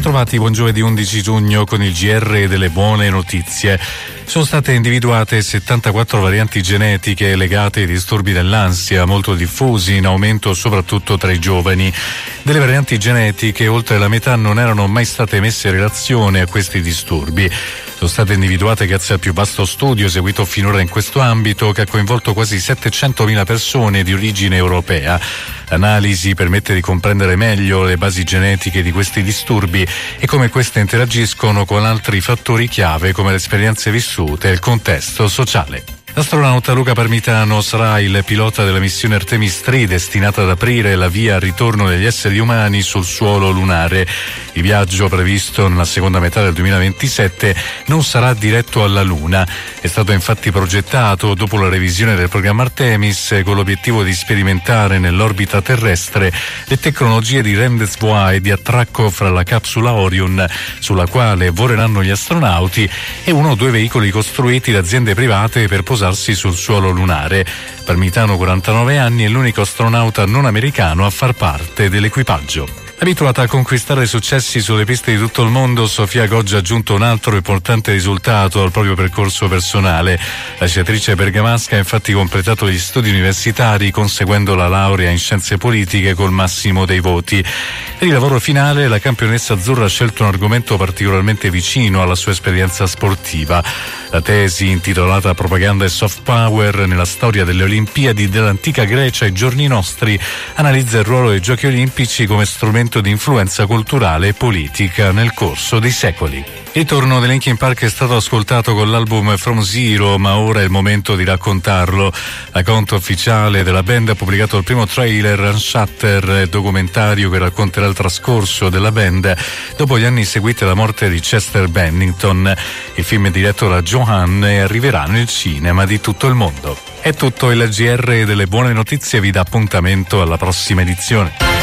Bentrovati, buon giovedì 11 giugno con il GR delle buone notizie. Sono state individuate 74 varianti genetiche legate ai disturbi dell'ansia, molto diffusi, in aumento soprattutto tra i giovani. Delle varianti genetiche, oltre la metà non erano mai state messe in relazione a questi disturbi. Sono state individuate grazie al più vasto studio eseguito finora in questo ambito, che ha coinvolto quasi 700.000 persone di origine europea. L'analisi permette di comprendere meglio le basi genetiche di questi disturbi e come queste interagiscono con altri fattori chiave come le esperienze vissute e il contesto sociale. L'astronauta Luca Parmitano sarà il pilota della missione Artemis 3 destinata ad aprire la via al ritorno degli esseri umani sul suolo lunare. Il viaggio, previsto nella seconda metà del 2027, non sarà diretto alla Luna. È stato infatti progettato dopo la revisione del programma Artemis con l'obiettivo di sperimentare nell'orbita terrestre le tecnologie di rendezvous e di attracco fra la capsula Orion, sulla quale voleranno gli astronauti, e uno o due veicoli costruiti da aziende private per posarsi sul suolo lunare. Parmitano, 49 anni, è l'unico astronauta non americano a far parte dell'equipaggio. Abituata a conquistare successi sulle piste di tutto il mondo, Sofia Goggia ha aggiunto un altro importante risultato al proprio percorso personale. La sciatrice bergamasca ha infatti completato gli studi universitari, conseguendo la laurea in scienze politiche col massimo dei voti. Per il lavoro finale, la campionessa azzurra ha scelto un argomento particolarmente vicino alla sua esperienza sportiva. La tesi, intitolata Propaganda e Soft Power nella storia delle Olimpiadi dell'antica Grecia ai giorni nostri, analizza il ruolo dei Giochi Olimpici come strumento di influenza culturale e politica nel corso dei secoli. Il ritorno dei Linkin Park è stato ascoltato con l'album From Zero, ma ora è il momento di raccontarlo. L'account ufficiale della band ha pubblicato il primo trailer, Unshatter, documentario che racconterà il trascorso della band dopo gli anni seguiti alla morte di Chester Bennington. Il film è diretto da Johan e arriverà nel cinema di tutto il mondo. È tutto, il GR delle buone notizie vi dà appuntamento alla prossima edizione.